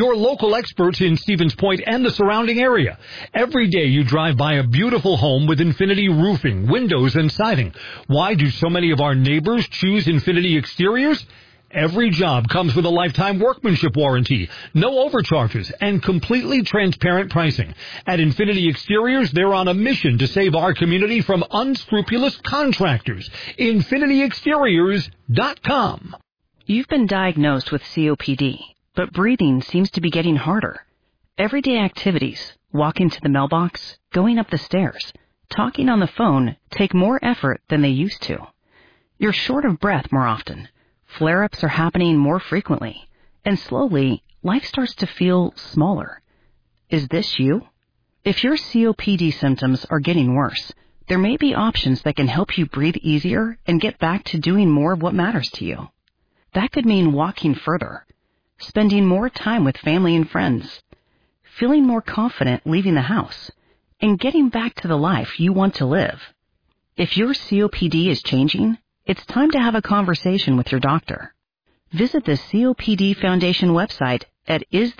your local experts in Stevens Point and the surrounding area. Every day you drive by a beautiful home with Infinity Roofing, windows, and siding. Why do so many of our neighbors choose Infinity Exteriors? Every job comes with a lifetime workmanship warranty, no overcharges, and completely transparent pricing. At Infinity Exteriors, they're on a mission to save our community from unscrupulous contractors. InfinityExteriors.com. You've been diagnosed with COPD, but breathing seems to be getting harder. Everyday activities, walking to the mailbox, going up the stairs, talking on the phone take more effort than they used to. You're short of breath more often. Flare-ups are happening more frequently, and slowly, life starts to feel smaller. Is this you? If your COPD symptoms are getting worse, there may be options that can help you breathe easier and get back to doing more of what matters to you. That could mean walking further, spending more time with family and friends, feeling more confident leaving the house, and getting back to the life you want to live. If your COPD is changing, it's time to have a conversation with your doctor. Visit the COPD Foundation website at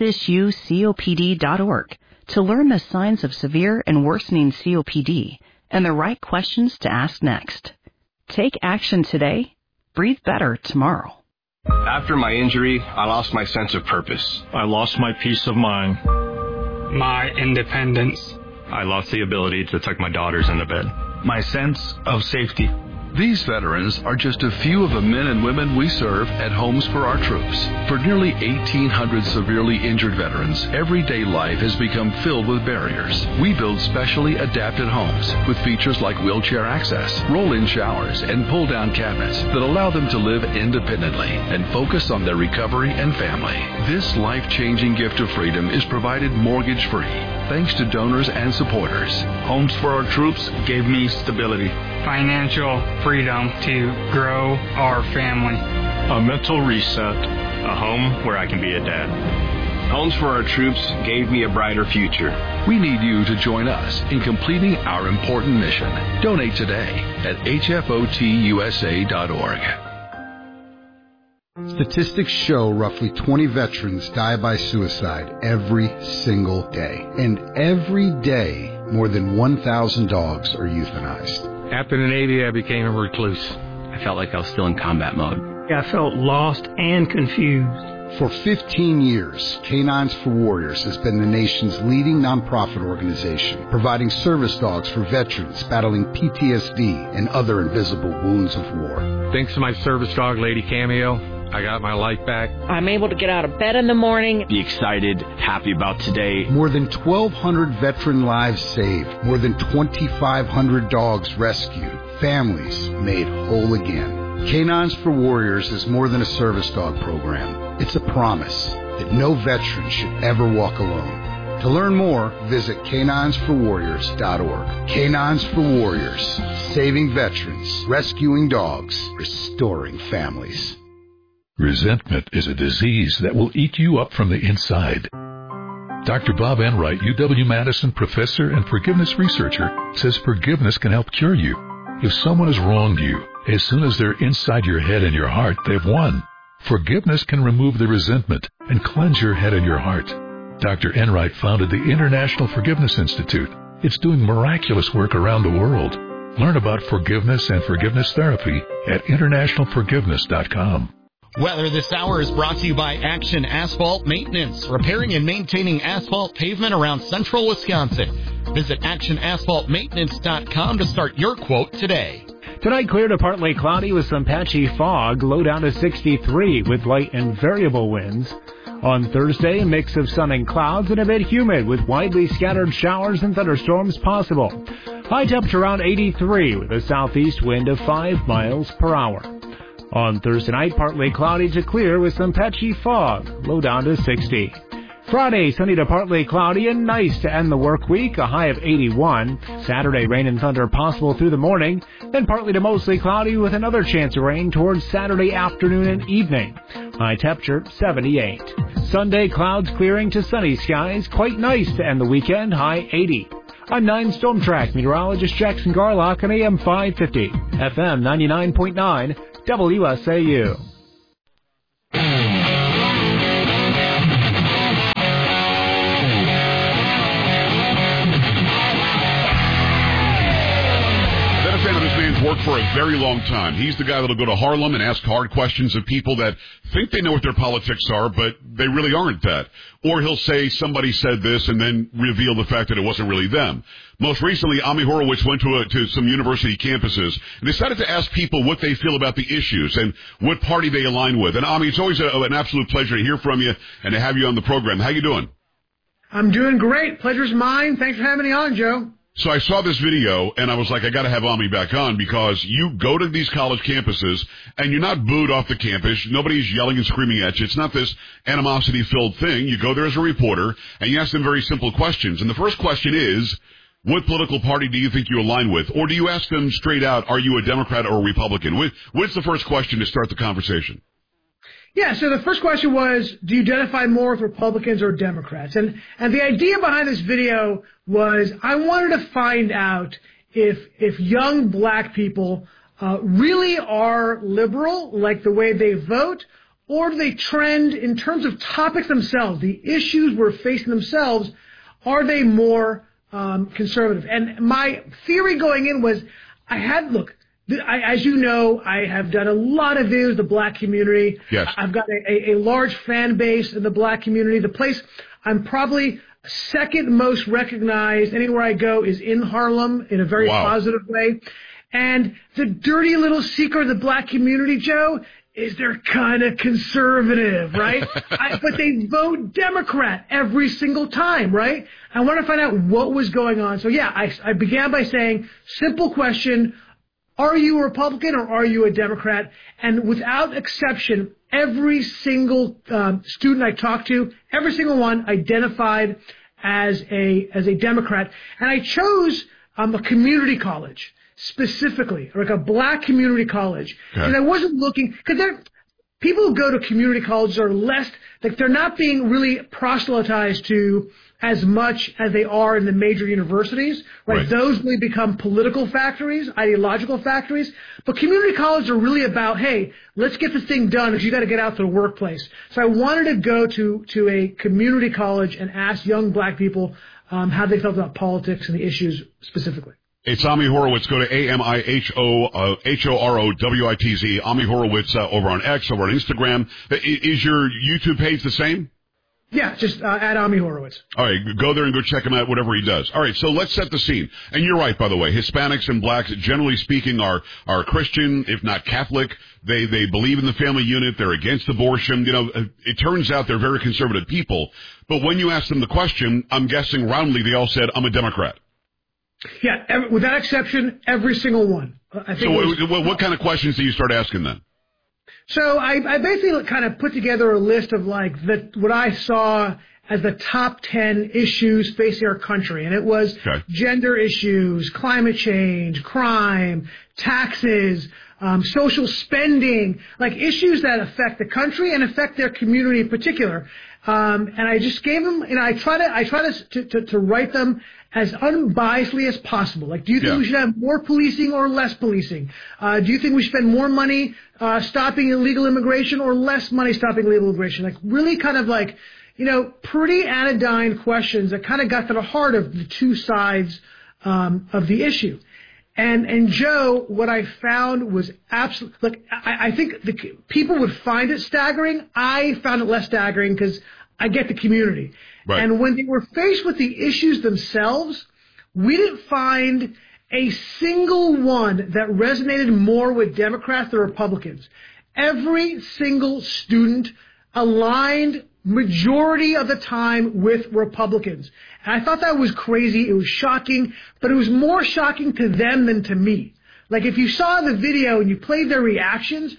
isthisyoucopd.org to learn the signs of severe and worsening COPD and the right questions to ask next. Take action today. Breathe better tomorrow. After my injury, I lost my sense of purpose. I lost my peace of mind. My independence. I lost the ability to tuck my daughters into bed. My sense of safety. These veterans are just a few of the men and women we serve at Homes for Our Troops. For nearly 1,800 severely injured veterans, everyday life has become filled with barriers. We build specially adapted homes with features like wheelchair access, roll-in showers, and pull-down cabinets that allow them to live independently and focus on their recovery and family. This life-changing gift of freedom is provided mortgage-free thanks to donors and supporters. Homes for Our Troops gave me stability, financial freedom to grow our family, a mental reset, a home where I can be a dad. Homes for Our Troops gave me a brighter future. We need you to join us in completing our important mission. Donate today at hfotusa.org. Statistics show roughly 20 veterans die by suicide every single day. And every day, more than 1,000 dogs are euthanized. After the Navy, I became a recluse. I felt like I was still in combat mode. I felt lost and confused. For 15 years, Canines for Warriors has been the nation's leading nonprofit organization, providing service dogs for veterans battling PTSD and other invisible wounds of war. Thanks to my service dog, Lady Cameo, I got my life back. I'm able to get out of bed in the morning. Be excited, happy about today. More than 1,200 veteran lives saved. More than 2,500 dogs rescued. Families made whole again. Canines for Warriors is more than a service dog program. It's a promise that no veteran should ever walk alone. To learn more, visit caninesforwarriors.org. Canines for Warriors, saving veterans, rescuing dogs, restoring families. Resentment is a disease that will eat you up from the inside. Dr. Bob Enright, UW-Madison professor and forgiveness researcher, says forgiveness can help cure you. If someone has wronged you, as soon as they're inside your head and your heart, they've won. Forgiveness can remove the resentment and cleanse your head and your heart. Dr. Enright founded the International Forgiveness Institute. It's doing miraculous work around the world. Learn about forgiveness and forgiveness therapy at internationalforgiveness.com. Weather this hour is brought to you by Action Asphalt Maintenance, repairing and maintaining asphalt pavement around central Wisconsin. Visit actionasphaltmaintenance.com to start your quote today. Tonight, clear to partly cloudy with some patchy fog, low down to 63 with light and variable winds. On Thursday, a mix of sun and clouds and a bit humid with widely scattered showers and thunderstorms possible. High temperature around 83 with a southeast wind of 5 miles per hour. On Thursday night, partly cloudy to clear with some patchy fog, low down to 60. Friday, sunny to partly cloudy and nice to end the work week, a high of 81. Saturday, rain and thunder possible through the morning, then partly to mostly cloudy with another chance of rain towards Saturday afternoon and evening. High temperature 78. Sunday, clouds clearing to sunny skies, quite nice to end the weekend, high 80. I'm 9 Storm Track meteorologist Jackson Garlock on AM 550, FM 99.9, WSAU. work for a very long time. He's the guy that'll go to Harlem and ask hard questions of people that think they know what their politics are, but they really aren't that. Or he'll say somebody said this and then reveal the fact that it wasn't really them. Most recently, Ami Horowitz went to some university campuses and decided to ask people what they feel about the issues and what party they align with. And Ami, it's always an absolute pleasure to hear from you and to have you on the program. How you doing? I'm doing great. Pleasure's mine. Thanks for having me on, Joe. So I saw this video, and I was like, I got to have Ami back on because you go to these college campuses, and you're not booed off the campus. Nobody's yelling and screaming at you. It's not this animosity-filled thing. You go there as a reporter, and you ask them very simple questions. And the first question is, what political party do you think you align with? Or do you ask them straight out, are you a Democrat or a Republican? What's the first question to start the conversation? Yeah, so the first question was, do you identify more with Republicans or Democrats? And the idea behind this video was I wanted to find out if young black people really are liberal, like the way they vote, or do they trend in terms of topics themselves, the issues we're facing themselves, are they more conservative? And my theory going in was as you know, I have done a lot of videos, the black community. Yes. I've got a large fan base in the black community. The place I'm probably second most recognized anywhere I go is in Harlem in a very positive way. And the dirty little secret of the black community, Joe, is they're kind of conservative, right? But they vote Democrat every single time, right? I want to find out what was going on. So, yeah, I began by saying, simple question, are you a Republican or are you a Democrat? And without exception, every single student I talked to, every single one identified as a Democrat. And I chose a community college specifically, like a black community college. Okay. And I wasn't looking, because people who go to community colleges are less, like they're not being really proselytized to as much as they are in the major universities, right? Those really become political factories, ideological factories. But community colleges are really about, hey, let's get this thing done because you got to get out to the workplace. So I wanted to go to a community college and ask young black people how they felt about politics and the issues specifically. It's Ami Horowitz. Go to AmiHorowitz, Ami Horowitz over on X, over on Instagram. Is your YouTube page the same? Yeah, just at Ami Horowitz. All right, go there and go check him out, whatever he does. All right, so let's set the scene. And you're right, by the way. Hispanics and blacks, generally speaking, are Christian, if not Catholic. They believe in the family unit. They're against abortion. You know, it turns out they're very conservative people. But when you ask them the question, I'm guessing roundly they all said, I'm a Democrat. Yeah, without exception, every single one. What kind of questions do you start asking then? So I basically kind of put together a list of what I saw as the top 10 issues facing our country. And it was gender issues, climate change, crime, taxes, social spending, like issues that affect the country and affect their community in particular. And I just gave them, I try to write them as unbiasedly as possible. Like, do you think we should have more policing or less policing? Do you think we should spend more money stopping illegal immigration or less money stopping illegal immigration? Like, really kind of like, pretty anodyne questions that kind of got to the heart of the two sides of the issue. And Joe, what I found was absolutely, look, I think people would find it staggering. I found it less staggering because I get the community. Right. And when they were faced with the issues themselves, we didn't find a single one that resonated more with Democrats than Republicans. Every single student aligned majority of the time with Republicans. And I thought that was crazy. It was shocking, but it was more shocking to them than to me. Like, if you saw the video and you played their reactions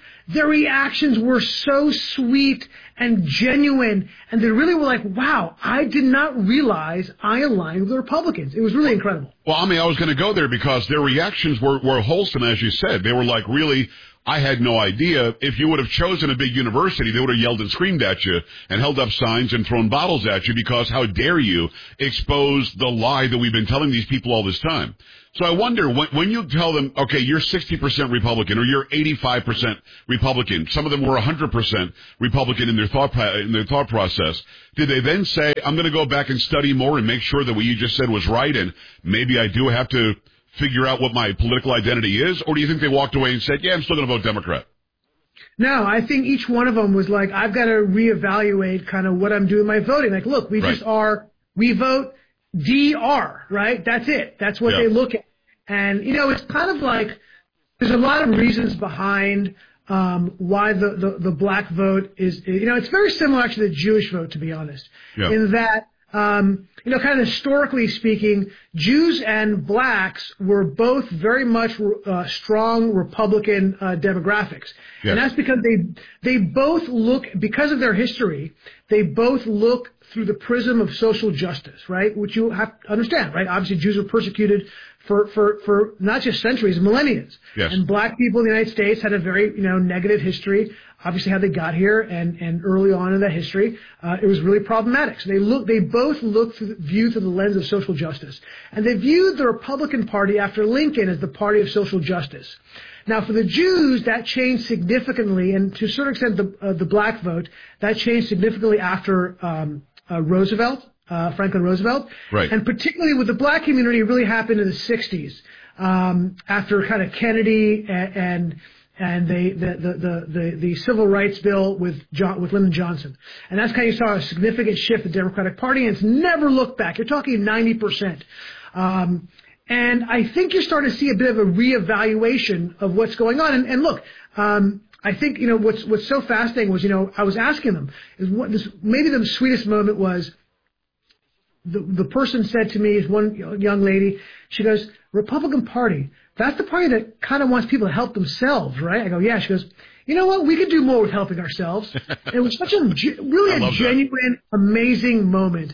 were so sweet and genuine, and they really were like, wow, I did not realize I aligned with the Republicans. It was really incredible. Well, I was going to go there because their reactions were wholesome, as you said. They were like, really, I had no idea. If you would have chosen a big university, they would have yelled and screamed at you and held up signs and thrown bottles at you because how dare you expose the lie that we've been telling these people all this time. So I wonder, when you tell them, okay, you're 60% Republican or you're 85% Republican, some of them were 100% Republican in their thought process, did they then say, I'm going to go back and study more and make sure that what you just said was right, and maybe I do have to figure out what my political identity is? Or do you think they walked away and said, yeah, I'm still going to vote Democrat? No, I think each one of them was like, I've got to reevaluate kind of what I'm doing my voting. Like, look, we vote DR, right? That's it. That's what they look at. And, it's kind of like there's a lot of reasons behind why the black vote is, it's very similar actually to the Jewish vote, to be honest, in that, kind of historically speaking, Jews and blacks were both very much strong Republican demographics. Yes. And that's because they both look, because of their history, they both look through the prism of social justice, right? Which you have to understand, right? Obviously, Jews were persecuted for not just centuries, millennia. Yes. And black people in the United States had a very, negative history. Obviously, how they got here and early on in that history, it was really problematic. So they both view through the lens of social justice. And they viewed the Republican Party after Lincoln as the party of social justice. Now, for the Jews, that changed significantly, and to a certain extent, the black vote, that changed significantly after Franklin Roosevelt. Right. And particularly with the black community, it really happened in the 60s, after kind of Kennedy and the Civil Rights Bill with Lyndon Johnson. And that's kind of, you saw a significant shift in the Democratic Party, and it's never looked back. You're talking 90%. And I think you're starting to see a bit of a reevaluation of what's going on. And look, I think, what's so fascinating was, I was asking them, maybe the sweetest moment was, the person said to me, one young lady, she goes, Republican Party, that's the party that kind of wants people to help themselves, right? I go, yeah. She goes, you know what? We could do more with helping ourselves. And it was such a genuine, amazing moment.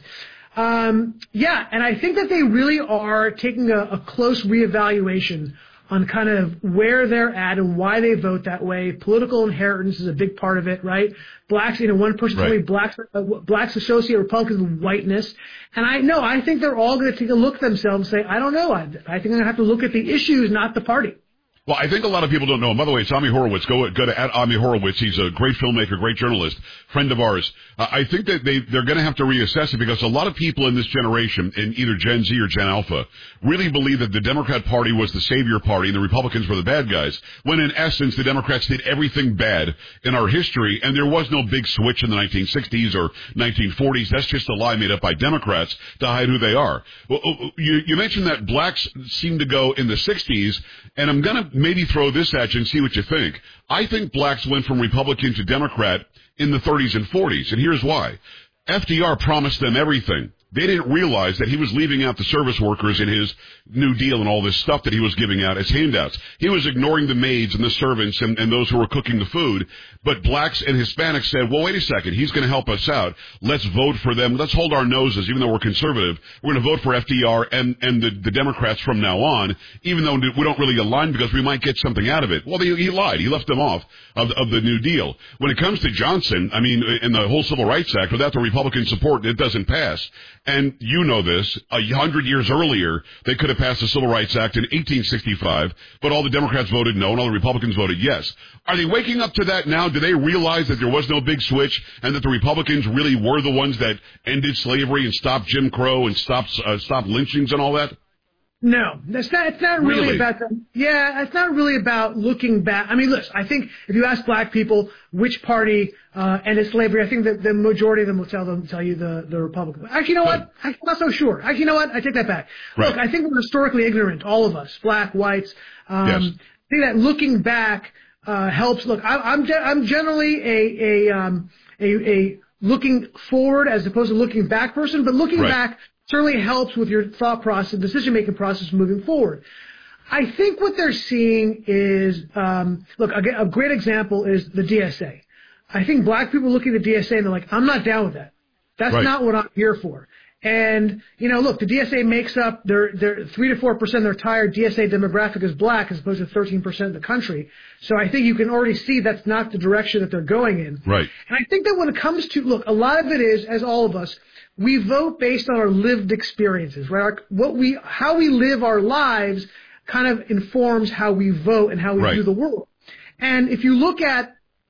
And I think that they really are taking a close reevaluation on kind of where they're at and why they vote that way. Political inheritance is a big part of it, right? Blacks, one person told me blacks associate Republicans with whiteness. And I think they're all going to take a look at themselves and say, I don't know. I think I'm going to have to look at the issues, not the party. Well, I think a lot of people don't know. And by the way, it's Ami Horowitz. Go to Ami Horowitz. He's a great filmmaker, great journalist, friend of ours. I think that they're going to have to reassess it because a lot of people in this generation, in either Gen Z or Gen Alpha, really believe that the Democrat Party was the savior party and the Republicans were the bad guys, when in essence the Democrats did everything bad in our history, and there was no big switch in the 1960s or 1940s. That's just a lie made up by Democrats to hide who they are. Well, you mentioned that blacks seem to go in the 60s, and I'm going to maybe throw this at you and see what you think. I think blacks went from Republican to Democrat in the 30s and 40s, and here's why. FDR promised them everything. They didn't realize that he was leaving out the service workers in his New Deal and all this stuff that he was giving out as handouts. He was ignoring the maids and the servants and those who were cooking the food. But blacks and Hispanics said, well, wait a second, he's going to help us out. Let's vote for them. Let's hold our noses, even though we're conservative. We're going to vote for FDR and the Democrats from now on, even though we don't really align because we might get something out of it. Well, he lied. He left them off of the New Deal. When it comes to Johnson, in the whole Civil Rights Act, without the Republican support, it doesn't pass. And you know this, 100 years earlier, they could have passed the Civil Rights Act in 1865, but all the Democrats voted no and all the Republicans voted yes. Are they waking up to that now? Do they realize that there was no big switch and that the Republicans really were the ones that ended slavery and stopped Jim Crow and stopped lynchings and all that? No, it's not really about that. Yeah, it's not really about looking back. Listen, I think if you ask black people which party ended slavery, I think that the majority of them will tell you the Republican. Actually, you know what? I'm not so sure. Actually, you know what? I take that back. Right. Look, I think we're historically ignorant, all of us, black, whites. Yes. I think that looking back helps. Look, I'm generally a looking forward as opposed to looking back person, but looking back certainly helps with your thought process, decision-making process moving forward. I think what they're seeing is, a great example is the DSA. I think black people look at the DSA and they're like, I'm not down with that. That's not what I'm here for. And, look, the DSA makes up their 3 to 4% of their entire DSA demographic is black as opposed to 13% of the country. So I think you can already see that's not the direction that they're going in. Right. And I think that when it comes to, a lot of it is, as all of us, we vote based on our lived experiences, right? How we live our lives kind of informs how we vote and how we view the world. And if you look at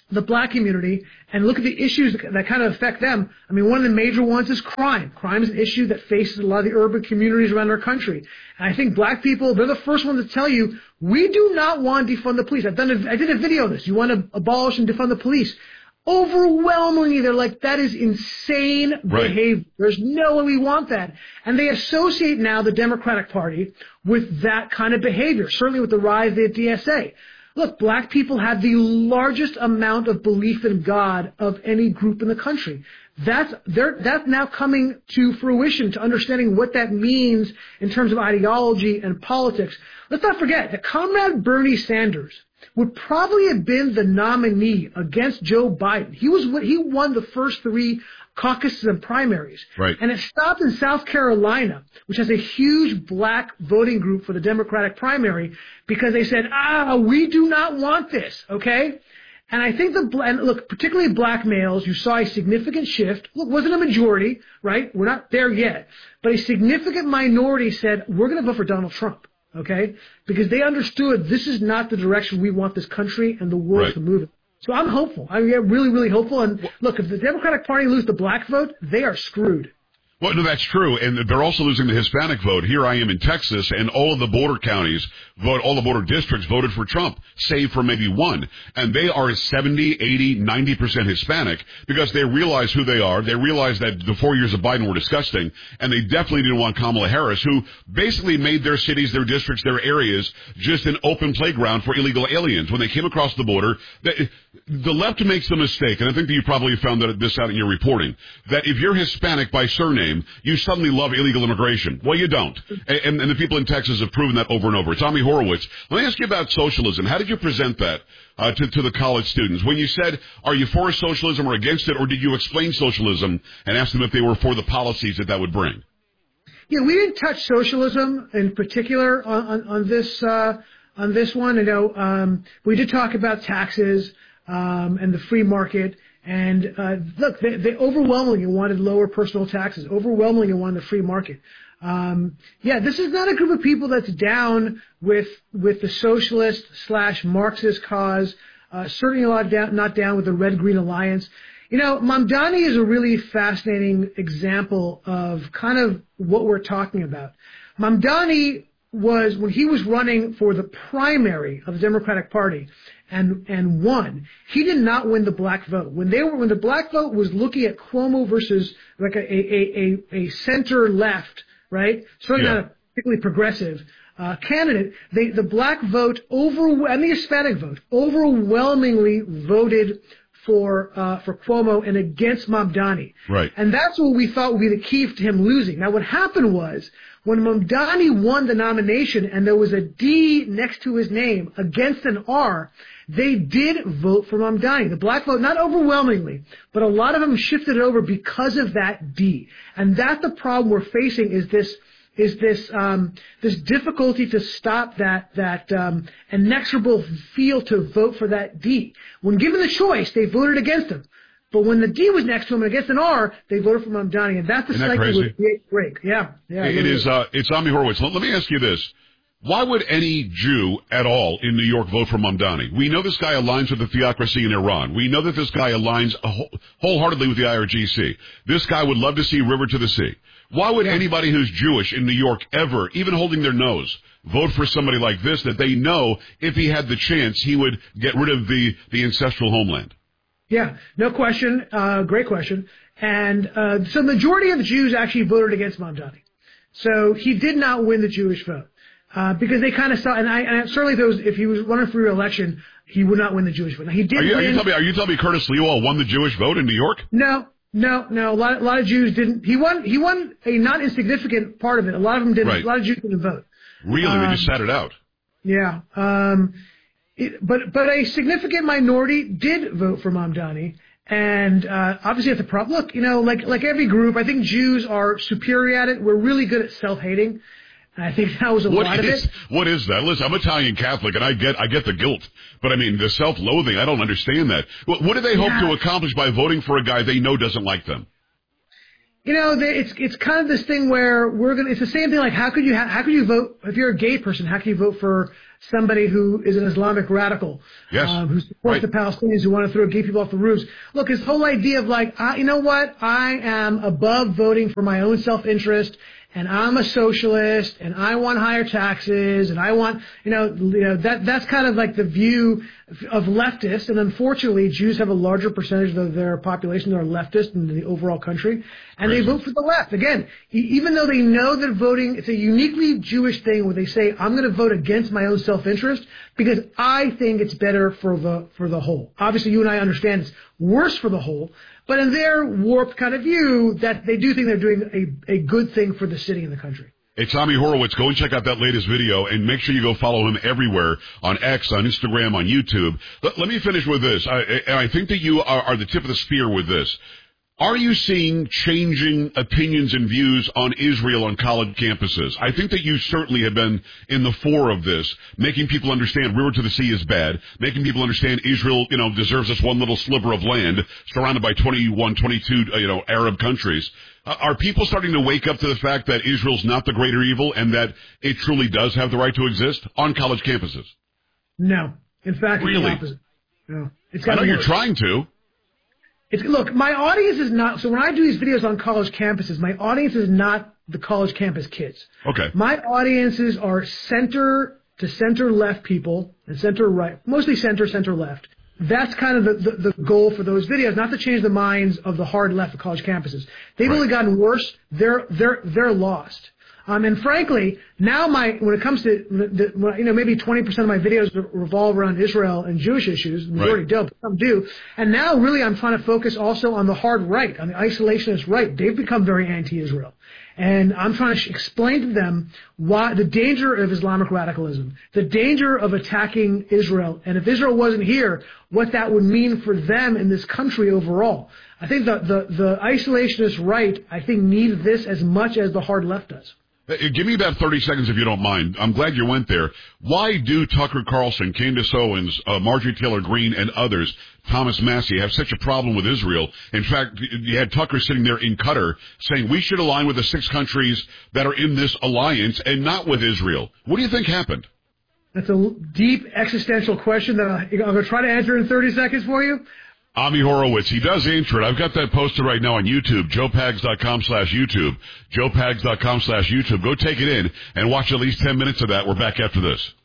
the black community and look at the issues that kind of affect them. I mean, one of the major ones is crime. Crime is an issue that faces a lot of the urban communities around our country. And I think black people, they're the first ones to tell you, we do not want to defund the police. I did a video of this. You want to abolish and defund the police. Overwhelmingly, they're like, that is insane behavior. There's no way we want that. And they associate now the Democratic Party with that kind of behavior, certainly with the rise of the DSA. Look, black people have the largest amount of belief in God of any group in the country. That's now coming to fruition, to understanding what that means in terms of ideology and politics. Let's not forget that Comrade Bernie Sanders would probably have been the nominee against Joe Biden. He won the first 3 caucuses and primaries. Right. And it stopped in South Carolina, which has a huge black voting group for the Democratic primary, because they said, we do not want this, okay? And I think particularly black males, you saw a significant shift. Look, it wasn't a majority, right? We're not there yet. But a significant minority said, we're going to vote for Donald Trump, okay? Because they understood this is not the direction we want this country and the world to move in. So I'm hopeful. I'm really, really hopeful. And look, if the Democratic Party loses the black vote, they are screwed. Well, no, that's true. And they're also losing the Hispanic vote. Here I am in Texas, and all of the border counties all the border districts voted for Trump, save for maybe one. And they are 70, 80, 90% Hispanic because they realize who they are. They realize that the 4 years of Biden were disgusting, and they definitely didn't want Kamala Harris, who basically made their cities, their districts, their areas just an open playground for illegal aliens. When they came across the border, the left makes the mistake, and I think that you probably found this out in your reporting, that if you're Hispanic by surname, you suddenly love illegal immigration. Well, you don't. And the people in Texas have proven that over and over. Tommy Horowitz, let me ask you about socialism. How did you present that to the college students? When you said, are you for socialism or against it, or did you explain socialism and ask them if they were for the policies that would bring? Yeah, we didn't touch socialism in particular on this one. You know, we did talk about taxes and the free market. And look, they overwhelmingly wanted lower personal taxes. Overwhelmingly wanted the free market. This is not a group of people that's down with the socialist / Marxist cause. Certainly not down with the Red-Green Alliance. You know, Mamdani is a really fascinating example of kind of what we're talking about. Mamdani was, when he was running for the primary of the Democratic Party and won, he did not win the black vote. When the black vote was looking at Cuomo versus like a center left, right? Certainly not a particularly progressive candidate. The black vote and the Hispanic vote overwhelmingly voted for Cuomo and against Mamdani. Right. And that's what we thought would be the key to him losing. Now, what happened was, when Mamdani won the nomination and there was a D next to his name against an R, they did vote for Mamdani. The black vote, not overwhelmingly, but a lot of them shifted it over because of that D. And that's the problem we're facing, is this difficulty to stop that inexorable feel to vote for that D. When given the choice, they voted against him. But when the D was next to him and against an R, they voted for Mamdani, and that's the cycle with the break. Yeah. It is. It's Tommy Horowitz. Let me ask you this: why would any Jew at all in New York vote for Mamdani? We know this guy aligns with the theocracy in Iran. We know that this guy aligns wholeheartedly with the IRGC. This guy would love to see River to the Sea. Why would anybody who's Jewish in New York ever, even holding their nose, vote for somebody like this that they know if he had the chance he would get rid of the ancestral homeland? Yeah, no question. Great question. And so the majority of the Jews actually voted against Mamdani. So he did not win the Jewish vote because they kind of saw, and certainly if he was running for re-election, he would not win the Jewish vote. Now, he did win. Are you telling me Curtis Lewa won the Jewish vote in New York? No. A lot of Jews didn't. He won a not insignificant part of it. A lot of them didn't. Right. A lot of Jews didn't vote. Really? They just sat it out. Yeah. But a significant minority did vote for Mamdani, and obviously that's a problem. Look, you know, like every group, I think Jews are superior at it. We're really good at self-hating, and I think that was a lot of it. What is that? Listen, I'm Italian Catholic, and I get the guilt, but I mean the self-loathing. I don't understand that. What do they hope to accomplish by voting for a guy they know doesn't like them? You know, it's kind of this thing where it's the same thing. Like, how could you vote if you're a gay person? How can you vote for somebody who is an Islamic radical, who supports the Palestinians who want to throw gay people off the roofs. Look, his whole idea of like, you know what? I am above voting for my own self-interest, and I'm a socialist, and I want higher taxes, and I want, that's kind of like the view of leftists. And unfortunately, Jews have a larger percentage of their population that are leftist in the overall country, and they vote for the left. Again, even though they know that voting, it's a uniquely Jewish thing where they say, I'm going to vote against my own self-interest because I think it's better for the whole. Obviously, you and I understand it's worse for the whole, but in their warped kind of view, that they do think they're doing a good thing for the city and the country. It's Ami Horowitz. Go and check out that latest video, and make sure you go follow him everywhere, on X, on Instagram, on YouTube. Let me finish with this. I think that you are the tip of the spear with this. Are you seeing changing opinions and views on Israel on college campuses? I think that you certainly have been in the fore of this, making people understand river to the sea is bad, making people understand Israel, deserves this one little sliver of land surrounded by 21, 22, Arab countries. Are people starting to wake up to the fact that Israel's not the greater evil and that it truly does have the right to exist on college campuses? No. In fact, really? It's the opposite. No. I know you're trying to. Look, my audience is not, so when I do these videos on college campuses, my audience is not the college campus kids. Okay. My audiences are center to center left people and center right, mostly center left. That's kind of the goal for those videos, not to change the minds of the hard left of college campuses. They've only gotten worse. They're lost. And frankly, now when it comes to maybe 20% of my videos revolve around Israel and Jewish issues. The majority don't, but some do. And now really I'm trying to focus also on the hard right, on the isolationist right. They've become very anti-Israel. And I'm trying to explain to them why the danger of Islamic radicalism, the danger of attacking Israel, and if Israel wasn't here, what that would mean for them in this country overall. I think the isolationist right, needs this as much as the hard left does. Give me about 30 seconds if you don't mind. I'm glad you went there. Why do Tucker Carlson, Candace Owens, Marjorie Taylor Greene, and others, Thomas Massey, have such a problem with Israel? In fact, you had Tucker sitting there in Qatar saying we should align with the 6 countries that are in this alliance and not with Israel. What do you think happened? That's a deep existential question that I'm going to try to answer in 30 seconds for you. Ami Horowitz, he does answer it. I've got that posted right now on YouTube, joepags.com/YouTube, joepags.com/YouTube. Go take it in and watch at least 10 minutes of that. We're back after this.